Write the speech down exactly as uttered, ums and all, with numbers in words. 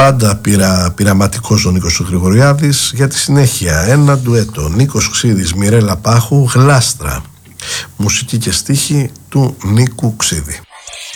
Πάντα πειρα, πειραματικός ο Νίκος ο Γρηγοριάδης. Για τη συνέχεια ένα ντουέτο, Νίκος Ξίδης, Μιρέλα Πάχου, Γλάστρα. Μουσική και στίχη του Νίκου Ξίδη.